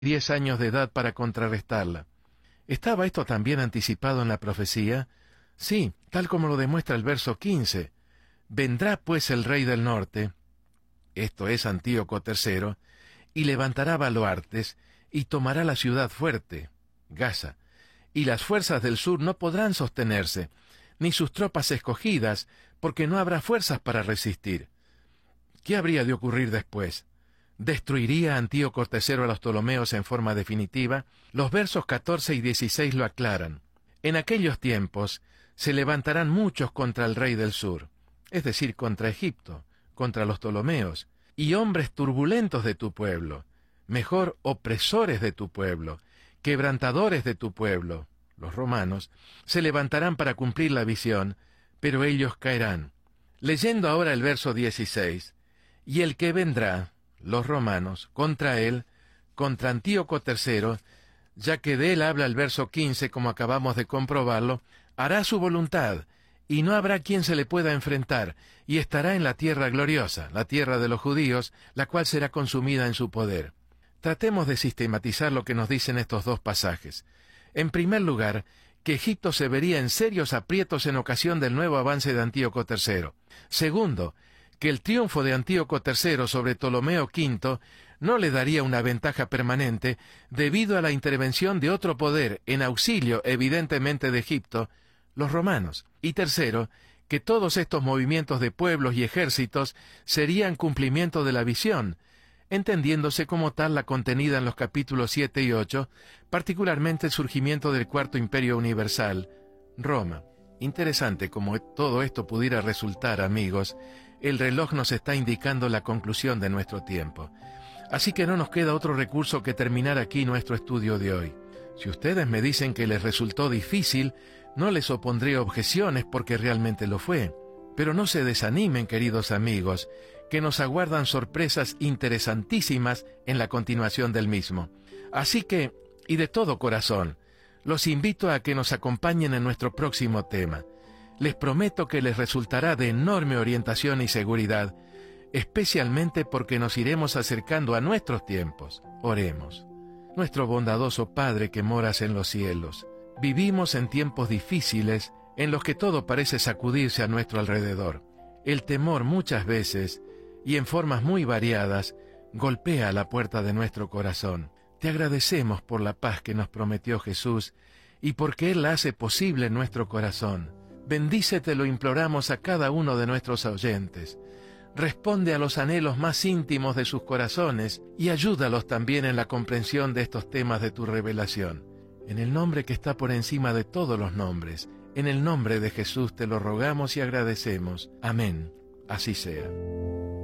10 años de edad para contrarrestarla. ¿Estaba esto también anticipado en la profecía? Sí, tal como lo demuestra el verso 15. Vendrá pues el rey del norte, esto es Antíoco III, y levantará baluartes, y tomará la ciudad fuerte, Gaza, y las fuerzas del sur no podrán sostenerse, ni sus tropas escogidas, porque no habrá fuerzas para resistir. ¿Qué habría de ocurrir después? ¿Destruiría Antíoco III a los Ptolomeos en forma definitiva? Los versos 14 y 16 lo aclaran. En aquellos tiempos se levantarán muchos contra el rey del sur, es decir, contra Egipto, contra los Ptolomeos, y hombres turbulentos de tu pueblo, mejor opresores de tu pueblo, quebrantadores de tu pueblo, los romanos, se levantarán para cumplir la visión, pero ellos caerán. Leyendo ahora el verso 16, y el que vendrá, los romanos, contra él, contra Antíoco III, ya que de él habla el verso 15, como acabamos de comprobarlo, hará su voluntad, y no habrá quien se le pueda enfrentar, y estará en la tierra gloriosa, la tierra de los judíos, la cual será consumida en su poder. Tratemos de sistematizar lo que nos dicen estos dos pasajes. En primer lugar, que Egipto se vería en serios aprietos en ocasión del nuevo avance de Antíoco III. Segundo, que el triunfo de Antíoco III sobre Ptolomeo V no le daría una ventaja permanente debido a la intervención de otro poder en auxilio evidentemente de Egipto, los romanos. Y tercero, que todos estos movimientos de pueblos y ejércitos serían cumplimiento de la visión, entendiéndose como tal la contenida en los capítulos 7 y 8, particularmente el surgimiento del Cuarto Imperio Universal, Roma. Interesante como todo esto pudiera resultar, amigos, el reloj nos está indicando la conclusión de nuestro tiempo. Así que no nos queda otro recurso que terminar aquí nuestro estudio de hoy. Si ustedes me dicen que les resultó difícil, no les opondré objeciones porque realmente lo fue. Pero no se desanimen, queridos amigos, que nos aguardan sorpresas interesantísimas en la continuación del mismo. Así que, y de todo corazón, los invito a que nos acompañen en nuestro próximo tema. Les prometo que les resultará de enorme orientación y seguridad, especialmente porque nos iremos acercando a nuestros tiempos. Oremos. Nuestro bondadoso Padre que moras en los cielos, vivimos en tiempos difíciles en los que todo parece sacudirse a nuestro alrededor. El temor muchas veces, y en formas muy variadas, golpea a la puerta de nuestro corazón. Te agradecemos por la paz que nos prometió Jesús y porque Él la hace posible en nuestro corazón. Bendícete, lo imploramos a cada uno de nuestros oyentes. Responde a los anhelos más íntimos de sus corazones y ayúdalos también en la comprensión de estos temas de tu revelación. En el nombre que está por encima de todos los nombres, en el nombre de Jesús te lo rogamos y agradecemos. Amén. Así sea.